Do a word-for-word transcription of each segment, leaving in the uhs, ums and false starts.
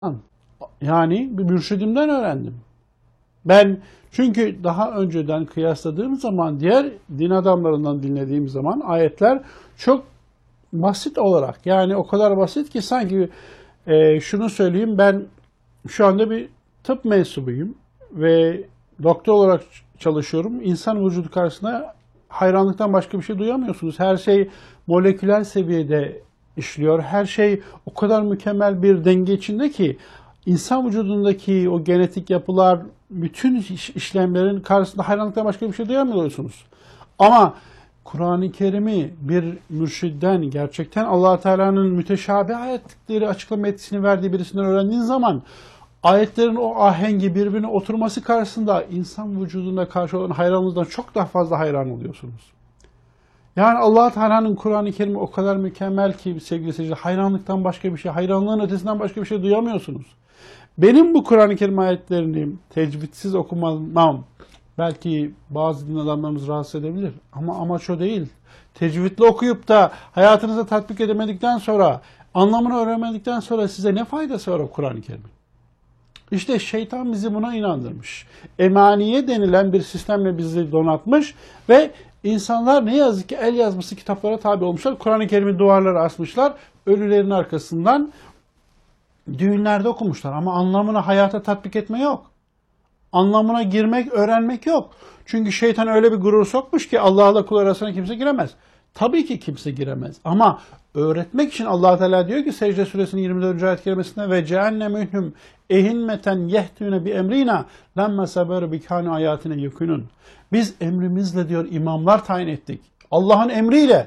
Yani bir mürşidimden öğrendim. Ben çünkü daha önceden kıyasladığım zaman diğer din adamlarından dinlediğim zaman ayetler çok basit olarak, yani o kadar basit ki sanki e, şunu söyleyeyim, ben şu anda bir tıp mensubuyum ve doktor olarak çalışıyorum. İnsan vücudu karşısında hayranlıktan başka bir şey duyamıyorsunuz. Her şey moleküler seviyede işliyor. Her şey o kadar mükemmel bir denge içinde ki insan vücudundaki o genetik yapılar, bütün işlemlerin karşısında hayranlıktan başka bir şey duyamıyorsunuz. Ama Kur'an-ı Kerim'i bir mürşidden, gerçekten Allah Teala'nın müteşabih ayetleri açıklama etkisini verdiği birisinden öğrendiğin zaman ayetlerin o ahengi birbirine oturması karşısında insan vücuduna karşı olan hayranlığınızdan çok daha fazla hayran oluyorsunuz. Yani Allah Teala'nın Kur'an-ı Kerim'i o kadar mükemmel ki sevgili seyirciler, hayranlıktan başka bir şey, hayranlığın ötesinden başka bir şey duyamıyorsunuz. Benim bu Kur'an-ı Kerim ayetlerini tecvidsiz okumam belki bazı din adamlarımız rahatsız edebilir. Ama amaç o değil. Tecvidli okuyup da hayatınıza tatbik edemedikten sonra, anlamını öğrenmedikten sonra size ne faydası var o Kur'an-ı Kerim'in? İşte şeytan bizi buna inandırmış. Emaniye denilen bir sistemle bizi donatmış ve insanlar ne yazık ki el yazması kitaplara tabi olmuşlar. Kur'an-ı Kerim'in duvarlara asmışlar. Ölülerin arkasından düğünlerde okumuşlar. Ama anlamını hayata tatbik etme yok. Anlamına girmek, öğrenmek yok. Çünkü şeytan öyle bir gurur sokmuş ki Allah'la kul arasına kimse giremez. Tabii ki kimse giremez. Ama öğretmek için Allah Teala diyor ki Secde Suresinin yirmi dördüncü ayet kerimesinde ve cehennemühüm ehimmeten yehtüne bi emrina lemme seberu bi kâne ayatine yukunun. Biz emrimizle diyor imamlar tayin ettik. Allah'ın emriyle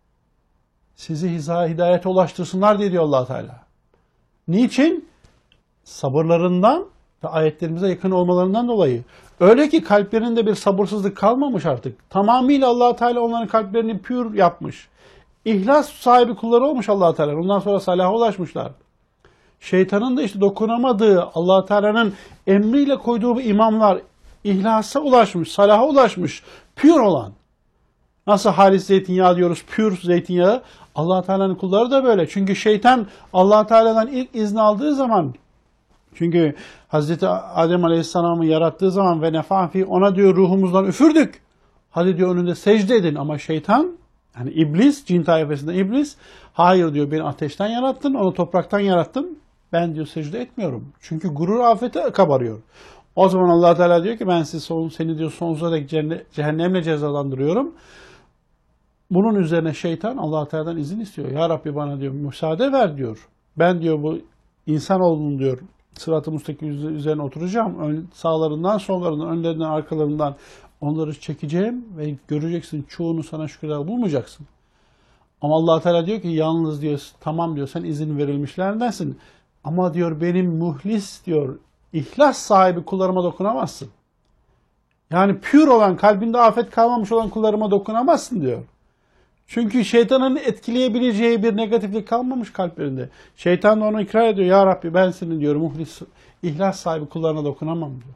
sizi hidayete ulaştırsınlar diye diyor Allah Teala. Niçin? Sabırlarından ve ayetlerimize yakın olmalarından dolayı. Öyle ki kalplerinde bir sabırsızlık kalmamış artık. Tamamıyla Allah Teala onların kalplerini pür yapmış. İhlas sahibi kulları olmuş Allah Teala. Ondan sonra salaha ulaşmışlar. Şeytanın da işte dokunamadığı, Allah Teala'nın emriyle koyduğu bu imamlar ihlasa ulaşmış, salaha ulaşmış, pür olan. Nasıl halis zeytinyağı diyoruz, pür zeytinyağı. Allah Teala'nın kulları da böyle. Çünkü şeytan Allah Teala'dan ilk izni aldığı zaman, çünkü Hazreti Adem Aleyhisselam'ı yarattığı zaman ve nefafi ona diyor ruhumuzdan üfürdük. Hadi diyor önünde secde edin, ama şeytan, yani iblis, cin tayfasında iblis, hayır diyor, beni ateşten yarattın, onu topraktan yarattın. Ben diyor secde etmiyorum. Çünkü gurur afete kabarıyor. O zaman Allah Teala diyor ki ben sizi son, seni diyor sonsuza dek cehennemle cezalandırıyorum. Bunun üzerine şeytan Allah Teala'dan izin istiyor. Ya Rabbi bana diyor müsaade ver diyor. Ben diyor bu insanoğlunun diyor sırat-ı müstakim üzerine oturacağım. Ön, sağlarından, sollarından, önlerinden, arkalarından onları çekeceğim ve göreceksin çoğunu sana şükürler bulmayacaksın. Ama Allah Teala diyor ki yalnız diyor tamam diyor sen izin verilmişlerindensin. Ama diyor benim muhlis diyor ihlas sahibi kullarıma dokunamazsın. Yani pür olan, kalbinde afet kalmamış olan kullarıma dokunamazsın diyor. Çünkü şeytanın etkileyebileceği bir negatiflik kalmamış kalplerinde. Şeytan da onu ikrar ediyor. Ya Rabbi ben senin diyor muhlis, ihlas sahibi kullarına dokunamam diyor.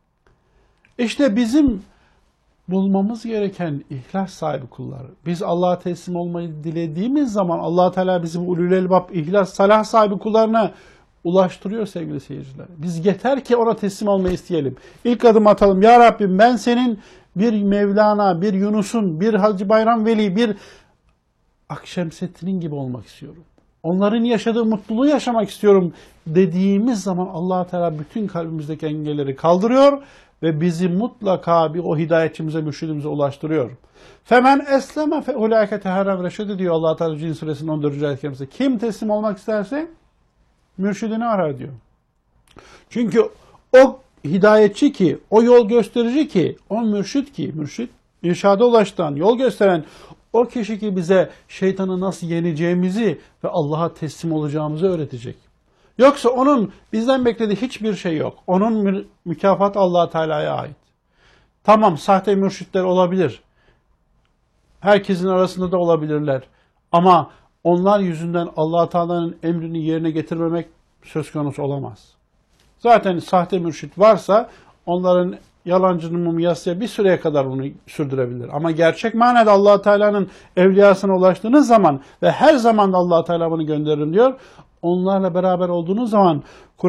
İşte bizim bulmamız gereken ihlas sahibi kullar. Biz Allah'a teslim olmayı dilediğimiz zaman Allah Teala bizim ulul elbab, ihlas, salah sahibi kullarına ulaştırıyor sevgili seyirciler. Biz yeter ki ona teslim olmayı isteyelim. İlk adım atalım. Ya Rabbim ben senin bir Mevlana, bir Yunus'un, bir Hacı Bayram Veli, bir Akşemseddin'in gibi olmak istiyorum. Onların yaşadığı mutluluğu yaşamak istiyorum dediğimiz zaman Allah Teala bütün kalbimizdeki engelleri kaldırıyor ve bizi mutlaka bir o hidayetçimize, mürşidimize ulaştırıyor. Femen esleme fe ulaike teherrev reşedi diyor Allah Teala Cin suresinin on dördüncü ayet kerimesinde. Kim teslim olmak isterse mürşidini arar diyor. Çünkü o hidayetçi ki, o yol gösterici ki, o mürşit ki, mürşit, irşada ulaştıran, yol gösteren o kişi ki bize şeytanı nasıl yeneceğimizi ve Allah'a teslim olacağımızı öğretecek. Yoksa onun bizden beklediği hiçbir şey yok. Onun mükafatı Allah Teala'ya ait. Tamam, sahte mürşitler olabilir. Herkesin arasında da olabilirler. Ama onlar yüzünden Allah Teala'nın emrini yerine getirmemek söz konusu olamaz. Zaten sahte mürşit varsa onların yalancının mumyasıya bir süreye kadar bunu sürdürebilir. Ama gerçek manada Allah Teala'nın evliyasına ulaştığınız zaman ve her zaman da Allah Teala bunu gönderirim diyor. onlarla beraber olduğunuz zaman